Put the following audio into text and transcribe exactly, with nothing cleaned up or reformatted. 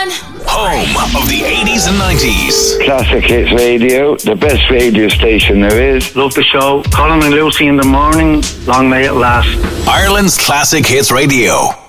Home of the eighties and nineties. Classic Hits Radio, the best radio station there is. Love the show. Colin and Lucy in the morning. Long may it last. Ireland's Classic Hits Radio.